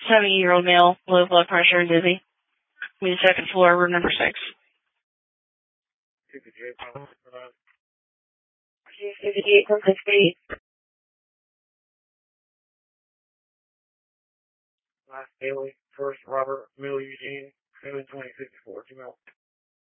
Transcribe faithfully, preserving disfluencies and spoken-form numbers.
seventy-year-old male, low blood pressure and dizzy. I mean, second floor, room number six. fifty-eight from sixty. Last Bailey, first Robert, middle Eugene, seven twenty fifty-four, two mil.